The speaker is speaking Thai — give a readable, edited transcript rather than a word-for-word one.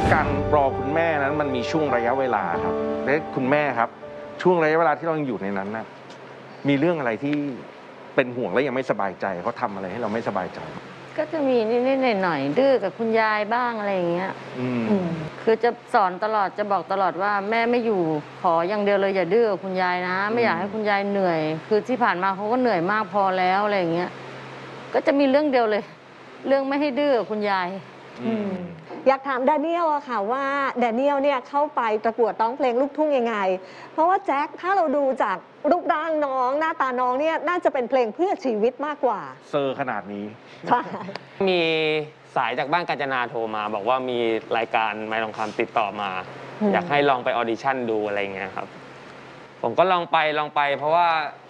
การรอคุณแม่นั้นมันมีช่วงระยะเวลาครับและคุณแม่ครับช่วงระยะเวลาที่เรายังอยู่ในนั้นนะมีเรื่องอะไรที่เป็นห่วงและยังไม่สบายใจเขาทำอะไรให้เราไม่สบายใจก็จะมีนิดๆหน่อยๆดื้อกับคุณยายบ้างอะไรอย่างเงี้ยคือจะสอนตลอดจะบอกตลอดว่าแม่ไม่อยู่ขออย่างเดียวเลยอย่าดื้อกับคุณยายนะไม่อยากให้คุณยายเหนื่อยคือที่ผ่านมาเขาก็เหนื่อยมากพอแล้วอะไรอย่างเงี้ยก็จะมีเรื่องเดียวเลยเรื่องไม่ให้ดื้อกับคุณยายอยากถามแดเนียลอะค่ะว่าแดเนียลเนี่ยเข้าไปประกวดร้องเพลงลูกทุ่งยังไงเพราะว่าแจ็คถ้าเราดูจากรูปร่างน้องหน้าตาน้องเนี่ยน่าจะเป็นเพลงเพื่อชีวิตมากกว่าเซอร์ขนาดนี้ใช่มีสายจากบ้านกาญจนาโทรมาบอกว่ามีรายการไมค์ทองคำติดต่อมาอยากให้ลองไปออดิชั่นดูอะไรเงี้ยครับผมก็ลองไปเพราะว่า